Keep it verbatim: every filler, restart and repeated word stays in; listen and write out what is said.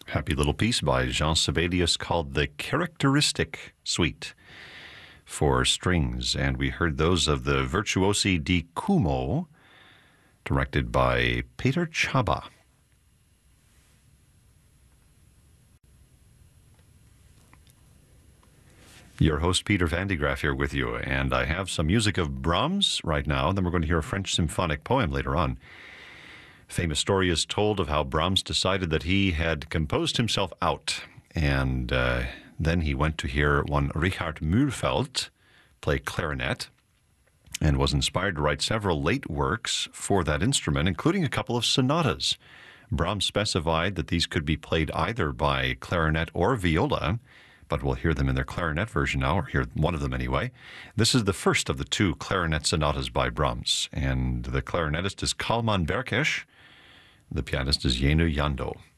Happy little piece by Jean Sibelius called the Characteristic Suite for strings. And we heard those of the Virtuosi di Cuomo, directed by Peter Chaba. Your host, Peter Van de Graaff, here with you. And I have some music of Brahms right now. Then we're going to hear a French symphonic poem later on. Famous story is told of how Brahms decided that he had composed himself out. And uh, then he went to hear one Richard Mühlfeld play clarinet and was inspired to write several late works for that instrument, including a couple of sonatas. Brahms specified that these could be played either by clarinet or viola, but we'll hear them in their clarinet version now, or hear one of them anyway. This is the first of the two clarinet sonatas by Brahms, and the clarinetist is Kalman Berkesh. The pianist is Jenő Jandó.